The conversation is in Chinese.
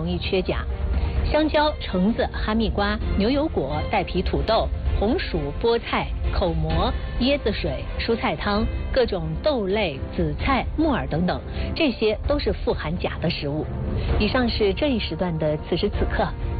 易缺钾。香蕉、橙子、哈密瓜、牛油果、带皮土豆、红薯、菠菜、口蘑、椰子水、蔬菜汤、各种豆类、紫菜、木耳等等，这些都是富含钾的食物。以上是这一时段的此时此刻。